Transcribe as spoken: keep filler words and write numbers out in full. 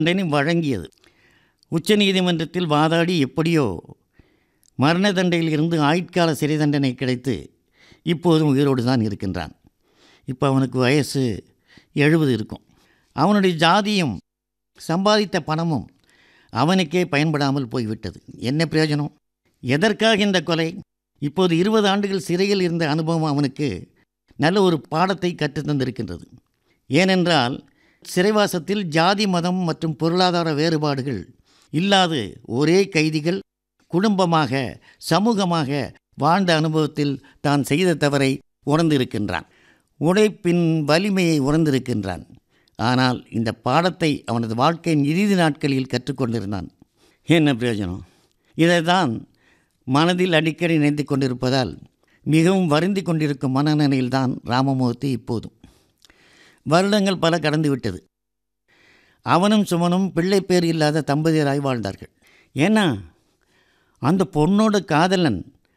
தண்டனை வழங்கியது. உச்சநீதிமன்றத்தில் வாதாடி எப்படியோ மரண தண்டையில் இருந்து ஆயுட்கால சிறை தண்டனை கிடைத்து இப்போதும் உயிரோடு தான் இருக்கின்றான். இப்போ அவனுக்கு வயசு எழுபது இருக்கும். அவனுடைய ஜாதியும் சம்பாதித்த பணமும் அவனுக்கே பயன்படாமல் போய்விட்டது. என்ன பிரயோஜனம்? எதற்காக இந்த கொலை? இப்போது இருபது ஆண்டுகள் சிறையில் இருந்த அனுபவம் அவனுக்கு நல்ல ஒரு பாடத்தை கற்றுத்தந்திருக்கின்றது. ஏனென்றால் சிறைவாசத்தில் ஜாதி மதம் மற்றும் பொருளாதார வேறுபாடுகள் இல்லாது ஒரே கைதிகள் குடும்பமாக சமூகமாக வாழ்ந்த அனுபவத்தில் தான் செய்த தவறை உணர்ந்திருக்கின்றான். உழைப்பின் வலிமையை உணர்ந்திருக்கின்றான். ஆனால் இந்த பாடத்தை அவனது வாழ்க்கையின் இறுதி நாட்களில் கற்றுக்கொண்டிருந்தான். என்ன பிரயோஜனம்? இதைத்தான் மனதில் அடிக்கடி நினைத்து கொண்டிருப்பதால் மிகவும் வருந்தி கொண்டிருக்கும் மனநிலையில்தான் ராமமூர்த்தி இப்போதும். வருடங்கள் பல கடந்துவிட்டது. அவனும் சுமனும் பிள்ளை பேர் இல்லாத தம்பதியராய் வாழ்ந்தார்கள். ஏன்னா அந்த பொண்ணோட காதலன்